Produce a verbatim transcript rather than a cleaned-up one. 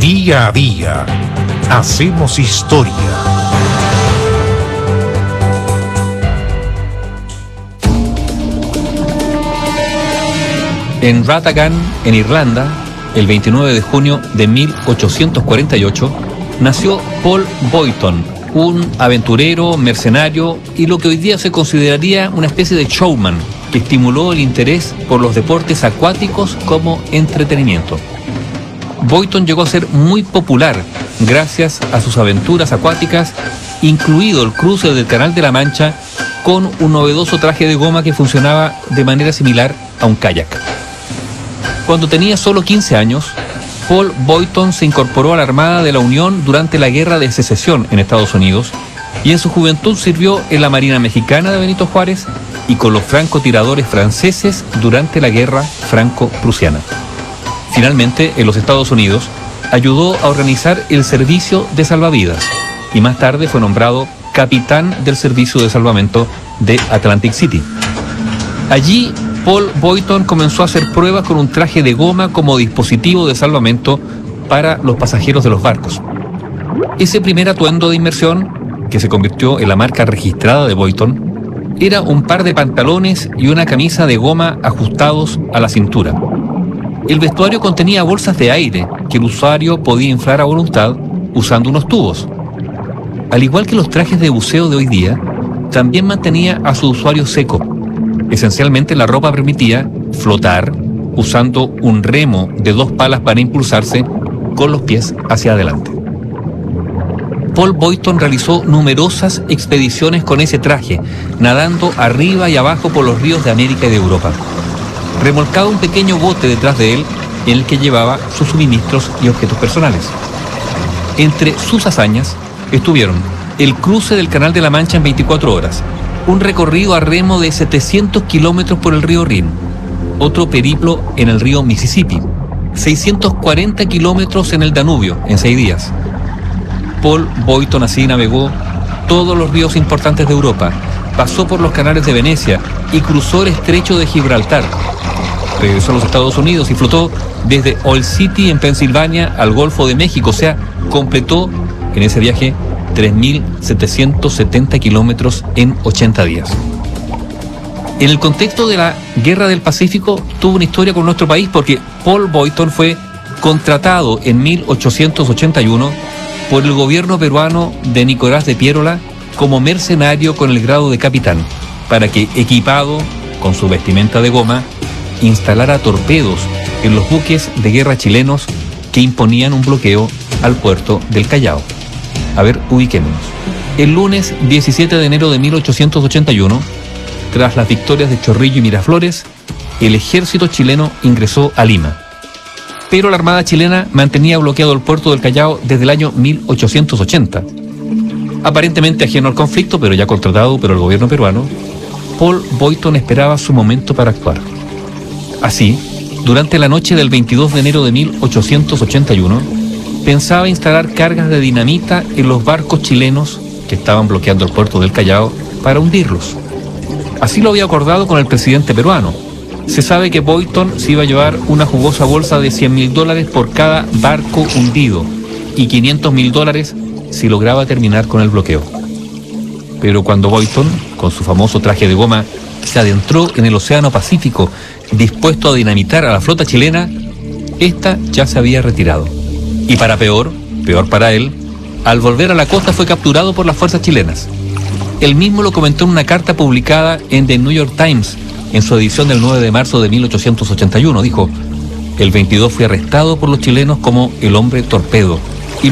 Día a día hacemos historia. En Ratagan, en Irlanda, el veintinueve de junio de mil ochocientos cuarenta y ocho, nació Paul Boyton, un aventurero, mercenario y lo que hoy día se consideraría una especie de showman que estimuló el interés por los deportes acuáticos como entretenimiento. Boyton llegó a ser muy popular gracias a sus aventuras acuáticas, incluido el cruce del Canal de la Mancha con un novedoso traje de goma que funcionaba de manera similar a un kayak. Cuando tenía solo quince años, Paul Boyton se incorporó a la Armada de la Unión durante la Guerra de Secesión en Estados Unidos y en su juventud sirvió en la Marina Mexicana de Benito Juárez y con los francotiradores franceses durante la Guerra Franco-Prusiana. Finalmente, en los Estados Unidos, ayudó a organizar el servicio de salvavidas y más tarde fue nombrado capitán del servicio de salvamento de Atlantic City. Allí, Paul Boyton comenzó a hacer pruebas con un traje de goma como dispositivo de salvamento para los pasajeros de los barcos. Ese primer atuendo de inmersión, que se convirtió en la marca registrada de Boyton, era un par de pantalones y una camisa de goma ajustados a la cintura. El vestuario contenía bolsas de aire que el usuario podía inflar a voluntad usando unos tubos. Al igual que los trajes de buceo de hoy día, también mantenía a su usuario seco. Esencialmente la ropa permitía flotar usando un remo de dos palas para impulsarse con los pies hacia adelante. Paul Boyton realizó numerosas expediciones con ese traje, nadando arriba y abajo por los ríos de América y de Europa. Remolcaba un pequeño bote detrás de él en el que llevaba sus suministros y objetos personales. Entre sus hazañas estuvieron el cruce del Canal de la Mancha en veinticuatro horas, un recorrido a remo de setecientos kilómetros por el río Rin, otro periplo en el río Mississippi, seiscientos cuarenta kilómetros en el Danubio en seis días. Paul Boyton así navegó todos los ríos importantes de Europa, pasó por los canales de Venecia y cruzó el estrecho de Gibraltar. Regresó a los Estados Unidos y flotó desde Oil City en Pensilvania al Golfo de México, o sea, completó en ese viaje tres mil setecientos setenta kilómetros en ochenta días. En el contexto de la Guerra del Pacífico tuvo una historia con nuestro país porque Paul Boyton fue contratado en mil ochocientos ochenta y uno por el gobierno peruano de Nicolás de Piérola como mercenario con el grado de capitán, para que, equipado con su vestimenta de goma, instalara torpedos en los buques de guerra chilenos que imponían un bloqueo al puerto del Callao. A ver, ubiquémonos. El lunes diecisiete de enero de mil ochocientos ochenta y uno, tras las victorias de Chorrillo y Miraflores, el ejército chileno ingresó a Lima. Pero la Armada chilena mantenía bloqueado el puerto del Callao desde el año mil ochocientos ochenta. Aparentemente ajeno al conflicto, pero ya contratado por el gobierno peruano, Paul Boyton esperaba su momento para actuar. Así, durante la noche del veintidós de enero de mil ochocientos ochenta y uno, pensaba instalar cargas de dinamita en los barcos chilenos que estaban bloqueando el puerto del Callao para hundirlos. Así lo había acordado con el presidente peruano. Se sabe que Boyton se iba a llevar una jugosa bolsa de cien mil dólares por cada barco hundido y quinientos mil dólares si lograba terminar con el bloqueo. Pero cuando Boyton, con su famoso traje de goma, se adentró en el Océano Pacífico dispuesto a dinamitar a la flota chilena, esta ya se había retirado. Y para peor, peor para él, al volver a la costa fue capturado por las fuerzas chilenas. Él mismo lo comentó en una carta publicada en The New York Times, en su edición del nueve de marzo de mil ochocientos ochenta y uno. Dijo: el veintidós fui arrestado por los chilenos como el hombre torpedo.